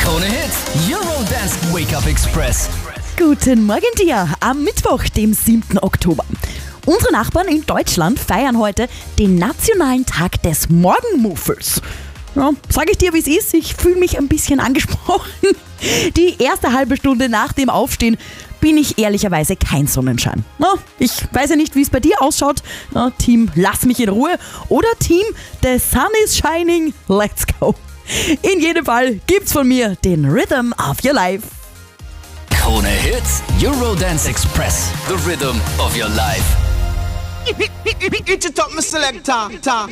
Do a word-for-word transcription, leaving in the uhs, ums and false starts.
Krone Hits, Eurodance Wake-Up Express. Guten Morgen dir am Mittwoch, dem siebten Oktober. Unsere Nachbarn in Deutschland feiern heute den nationalen Tag des Morgenmuffels. Ja, sag ich dir, wie es ist, ich fühle mich ein bisschen angesprochen. Die erste halbe Stunde nach dem Aufstehen bin ich ehrlicherweise kein Sonnenschein. Na, ich weiß ja nicht, wie es bei dir ausschaut. Na, Team Lass mich in Ruhe oder Team The Sun is Shining, let's go. In jedem Fall gibt's von mir den Rhythm of Your Life. Krone Hits, Eurodance Express. The Rhythm of Your Life. Hit it up, my selector.